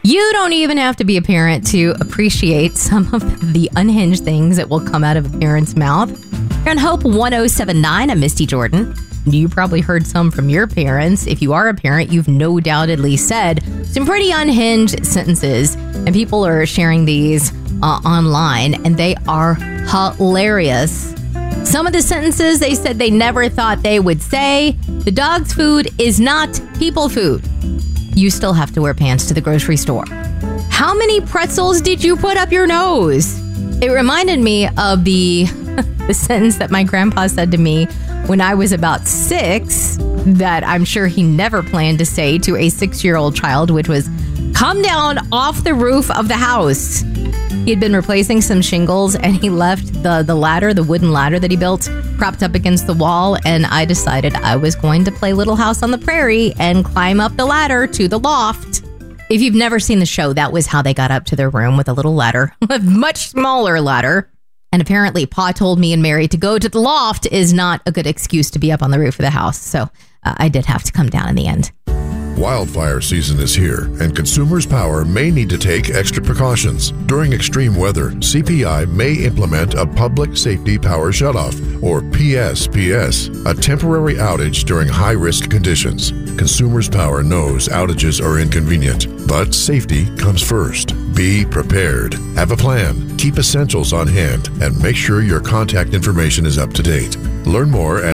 You don't even have to be a parent to appreciate some of the unhinged things that will come out of a parent's mouth. You're on Hope 1079. I'm Misty Jordan. You probably heard some from your parents. If you are a parent, you've no doubtedly said some pretty unhinged sentences, and people are sharing these online, and they are hilarious. Some of the sentences they said they never thought they would say. The dog's food is not people food. You still have to wear pants to the grocery store. How many pretzels did you put up your nose? It reminded me of the sentence that my grandpa said to me when I was about 6 that I'm sure he never planned to say to a 6-year-old child, which was, "Come down off the roof of the house." He had been replacing some shingles and he left the ladder, the wooden ladder that he built, propped up against the wall, and I decided I was going to play Little House on the Prairie and climb up the ladder to the loft. If you've never seen the show, that was how they got up to their room, with a little ladder, a much smaller ladder. And apparently, Pa told me and Mary to go to the loft is not a good excuse to be up on the roof of the house. So I did have to come down in the end. Wildfire season is here, and Consumers Power may need to take extra precautions. During extreme weather, CPI may implement a Public Safety Power Shutoff, or PSPS, a temporary outage during high-risk conditions. Consumers Power knows outages are inconvenient, but safety comes first. Be prepared. Have a plan. Keep essentials on hand, and make sure your contact information is up to date. Learn more at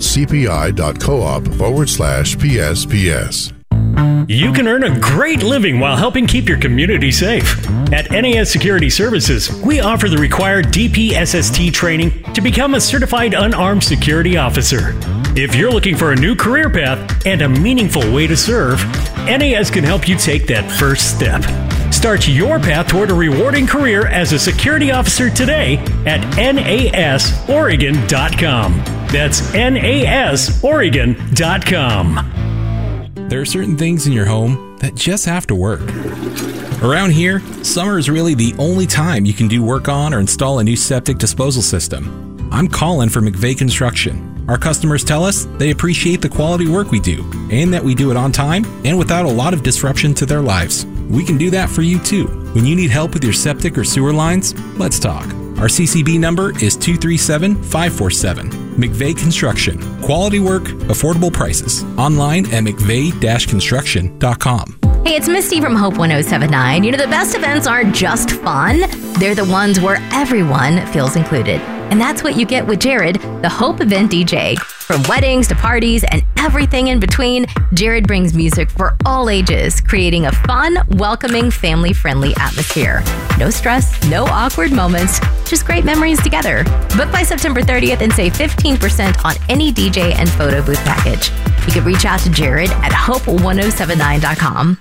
cpi.coop/PSPS. You can earn a great living while helping keep your community safe. At NAS Security Services, we offer the required DPSST training to become a certified unarmed security officer. If you're looking for a new career path and a meaningful way to serve, NAS can help you take that first step. Start your path toward a rewarding career as a security officer today at nasoregon.com. That's nasoregon.com. There are certain things in your home that just have to work. Around here, summer is really the only time you can do work on or install a new septic disposal system. I'm Colin for McVeigh Construction. Our customers tell us they appreciate the quality work we do and that we do it on time and without a lot of disruption to their lives. We can do that for you too. When you need help with your septic or sewer lines, let's talk. Our CCB number is 237-547. McVeigh Construction. Quality work, affordable prices. Online at mcveigh-construction.com. Hey, it's Misty from Hope 1079. You know, the best events aren't just fun. They're the ones where everyone feels included. And that's what you get with Jared, the Hope Event DJ. From weddings to parties and everything in between, Jared brings music for all ages, creating a fun, welcoming, family-friendly atmosphere. No stress, no awkward moments, just great memories together. Book by September 30th and save 15% on any DJ and photo booth package. You can reach out to Jared at hope1079.com.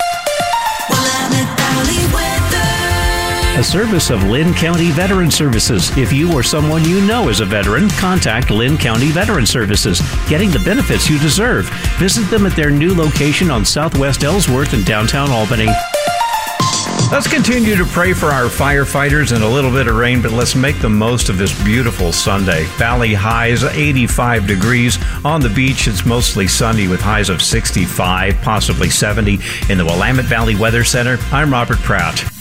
A service of Lynn County Veteran Services. If you or someone you know is a veteran, contact Lynn County Veteran Services, getting the benefits you deserve. Visit them at their new location on Southwest Ellsworth in downtown Albany. Let's continue to pray for our firefighters and a little bit of rain, but let's make the most of this beautiful Sunday. Valley highs 85 degrees. On the beach, it's mostly sunny with highs of 65, possibly 70. In the Willamette Valley Weather Center, I'm Robert Pratt.